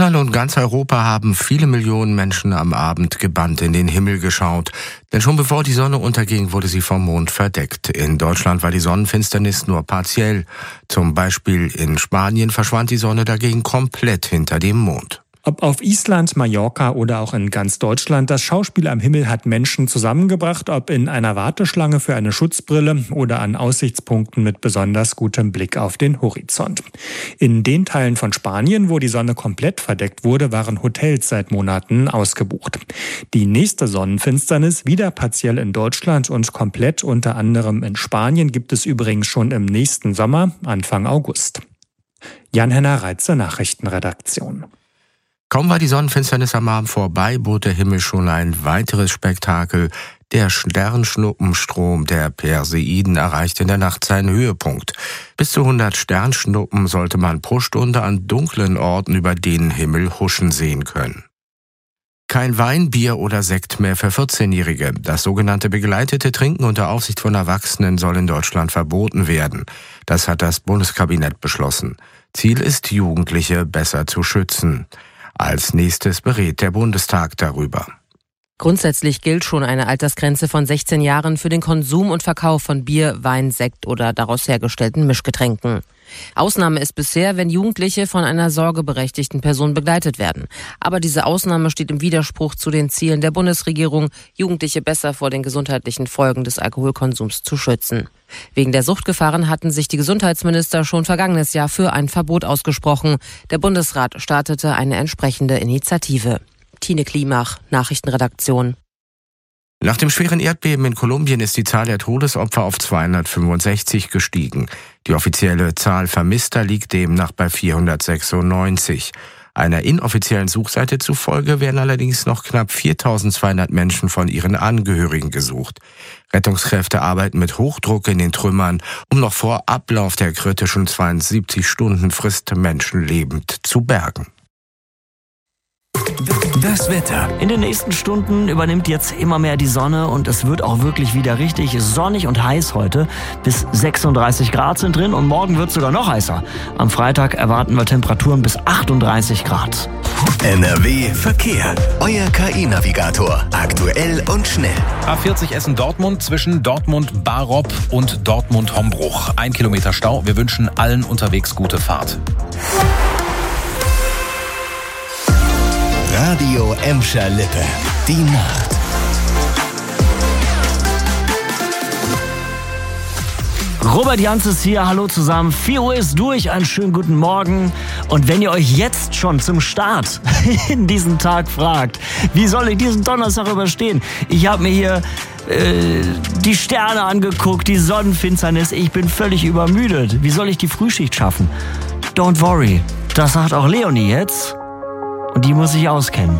Deutschland und ganz Europa haben viele Millionen Menschen am Abend gebannt in den Himmel geschaut. Denn schon bevor die Sonne unterging, wurde sie vom Mond verdeckt. In Deutschland war die Sonnenfinsternis nur partiell. Zum Beispiel in Spanien verschwand die Sonne dagegen komplett hinter dem Mond. Ob auf Island, Mallorca oder auch in ganz Deutschland, das Schauspiel am Himmel hat Menschen zusammengebracht, ob in einer Warteschlange für eine Schutzbrille oder an Aussichtspunkten mit besonders gutem Blick auf den Horizont. In den Teilen von Spanien, wo die Sonne komplett verdeckt wurde, waren Hotels seit Monaten ausgebucht. Die nächste Sonnenfinsternis, wieder partiell in Deutschland und komplett unter anderem in Spanien, gibt es übrigens schon im nächsten Sommer, Anfang August. Jan-Henner Reitze, Nachrichtenredaktion. Kaum war die Sonnenfinsternis am Abend vorbei, bot der Himmel schon ein weiteres Spektakel. Der Sternschnuppenstrom der Perseiden erreichte in der Nacht seinen Höhepunkt. Bis zu 100 Sternschnuppen sollte man pro Stunde an dunklen Orten über den Himmel huschen sehen können. Kein Wein, Bier oder Sekt mehr für 14-Jährige. Das sogenannte begleitete Trinken unter Aufsicht von Erwachsenen soll in Deutschland verboten werden. Das hat das Bundeskabinett beschlossen. Ziel ist, Jugendliche besser zu schützen. Als nächstes berät der Bundestag darüber. Grundsätzlich gilt schon eine Altersgrenze von 16 Jahren für den Konsum und Verkauf von Bier, Wein, Sekt oder daraus hergestellten Mischgetränken. Ausnahme ist bisher, wenn Jugendliche von einer sorgeberechtigten Person begleitet werden. Aber diese Ausnahme steht im Widerspruch zu den Zielen der Bundesregierung, Jugendliche besser vor den gesundheitlichen Folgen des Alkoholkonsums zu schützen. Wegen der Suchtgefahren hatten sich die Gesundheitsminister schon vergangenes Jahr für ein Verbot ausgesprochen. Der Bundesrat startete eine entsprechende Initiative. Tine Klimach, Nachrichtenredaktion. Nach dem schweren Erdbeben in Kolumbien ist die Zahl der Todesopfer auf 265 gestiegen. Die offizielle Zahl Vermisster liegt demnach bei 496. Einer inoffiziellen Suchseite zufolge werden allerdings noch knapp 4.200 Menschen von ihren Angehörigen gesucht. Rettungskräfte arbeiten mit Hochdruck in den Trümmern, um noch vor Ablauf der kritischen 72-Stunden-Frist Menschen lebend zu bergen. Das Wetter. In den nächsten Stunden übernimmt jetzt immer mehr die Sonne und es wird auch wirklich wieder richtig sonnig und heiß heute. Bis 36 Grad sind drin und morgen wird es sogar noch heißer. Am Freitag erwarten wir Temperaturen bis 38 Grad. NRW Verkehr. Euer KI-Navigator. Aktuell und schnell. A40 Essen-Dortmund zwischen Dortmund-Barop und Dortmund-Hombruch. 1 Kilometer Stau. Wir wünschen allen unterwegs gute Fahrt. Radio Emscher Lippe. Die Nacht. Robert Janzes hier, hallo zusammen. 4 Uhr ist durch, einen schönen guten Morgen. Und wenn ihr euch jetzt schon zum Start in diesen Tag fragt, wie soll ich diesen Donnerstag überstehen? Ich habe mir hier die Sterne angeguckt, die Sonnenfinsternis. Ich bin völlig übermüdet. Wie soll ich die Frühschicht schaffen? Don't worry, das sagt auch Leonie jetzt. Und die muss sich auskennen.